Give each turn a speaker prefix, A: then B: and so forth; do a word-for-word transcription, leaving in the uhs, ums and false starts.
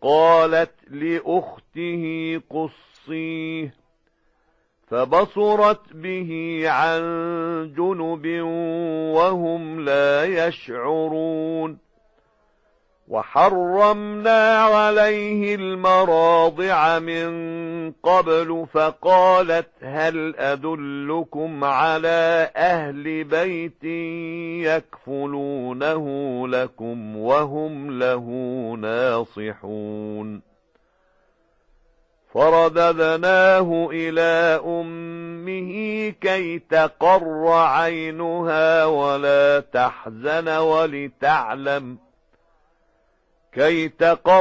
A: قالت لأخته قصيه، فبصرت به عن جنب وهم لا يشعرون. وحرمنا عليه المراضع من قبل فقالت هل أدلكم على أهل بيت يكفلونه لكم وهم له ناصحون. فرددناه إلى أمه كي تقر عينها ولا تحزن ولتعلم كي تقر